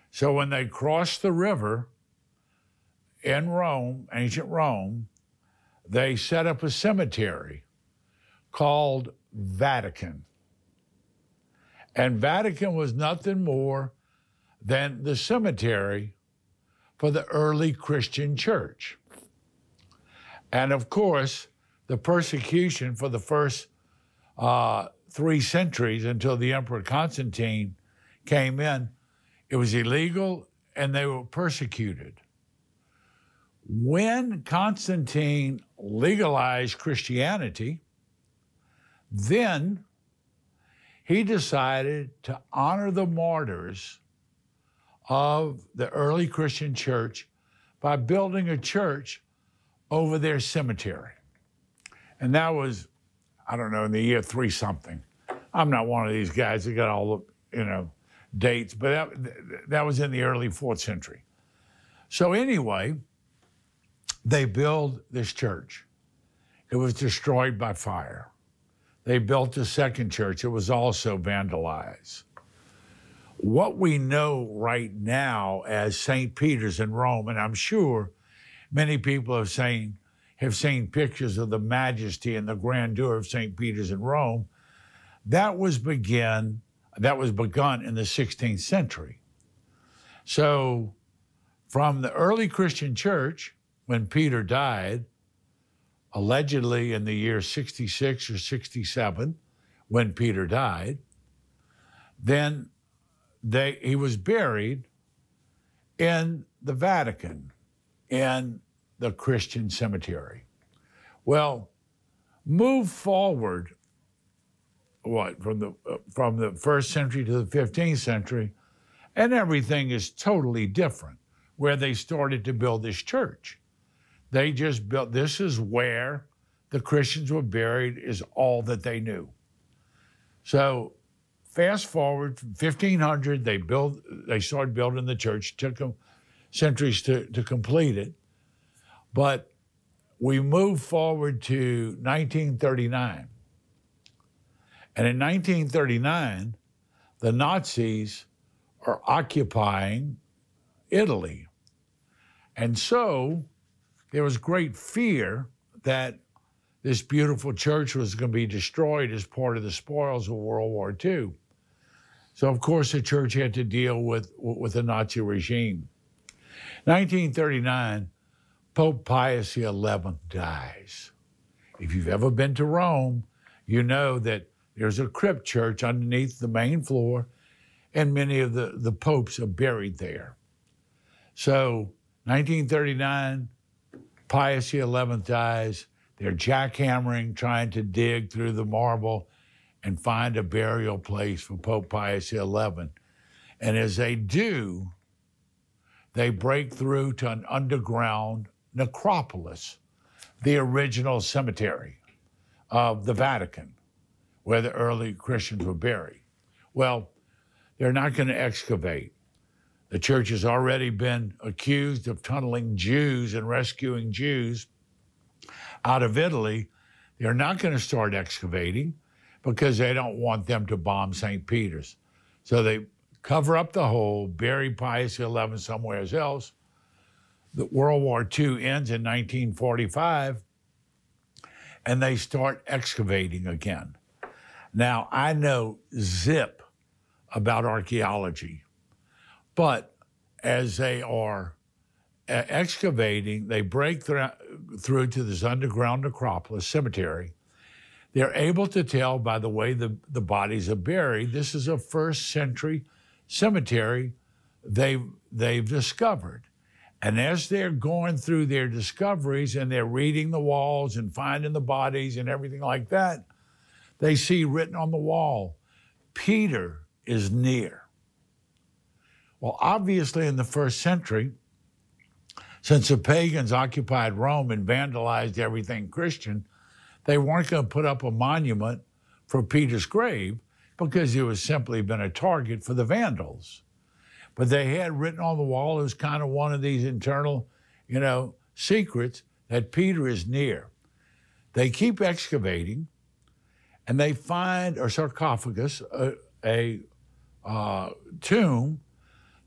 So when they crossed the river in Rome, ancient Rome, they set up a cemetery called Vatican. And Vatican was nothing more than the cemetery for the early Christian church. And of course, the persecution for the first 3 centuries until the Emperor Constantine came in, it was illegal and they were persecuted. When Constantine legalized Christianity, then he decided to honor the martyrs of the early Christian church by building a church over their cemetery. And that was, I don't know, in the year 3 something. I'm not one of these guys that got all the, dates, but that was in the early 4th century. So anyway, they built this church. It was destroyed by fire. They built a second church. It was also vandalized. What we know right now as St. Peter's in Rome, and I'm sure many people have seen pictures of the majesty and the grandeur of St. Peter's in Rome, that was begun in the 16th century. So from the early Christian church, when Peter died, allegedly in the year 66 or 67, when Peter died, then he was buried in the Vatican, in the Christian cemetery. Well, move forward, from the 1st century to the 15th century, and everything is totally different. Where they started to build this church, they just built. This is where the Christians were buried. Is all that they knew. So, fast forward from 1500, they started building the church. It took them centuries to complete it, but we moved forward to 1939. And in 1939, the Nazis are occupying Italy. And so there was great fear that this beautiful church was going to be destroyed as part of the spoils of World War II. So, of course, the church had to deal with the Nazi regime. 1939, Pope Pius XI dies. If you've ever been to Rome, you know that there's a crypt church underneath the main floor, and many of the popes are buried there. So 1939, Pius XI dies. They're jackhammering, trying to dig through the marble and find a burial place for Pope Pius XI. And as they do, they break through to an underground necropolis, the original cemetery of the Vatican, where the early Christians were buried. Well, they're not going to excavate. The church has already been accused of tunneling Jews and rescuing Jews out of Italy. They're not going to start excavating because they don't want them to bomb St. Peter's. So they cover up the hole, bury Pius XI somewhere else. The World War II ends in 1945, and they start excavating again. Now, I know zip about archaeology, but as they are excavating, they break through to this underground necropolis cemetery. They're able to tell by the way the bodies are buried, this is a 1st century cemetery they've discovered. And as they're going through their discoveries and they're reading the walls and finding the bodies and everything like that, they see written on the wall, Peter is near. Well, obviously in the 1st century, since the pagans occupied Rome and vandalized everything Christian, they weren't going to put up a monument for Peter's grave because he was simply been a target for the Vandals. But they had written on the wall, it was kind of one of these internal, secrets, that Peter is near. They keep excavating, and they find a sarcophagus, a tomb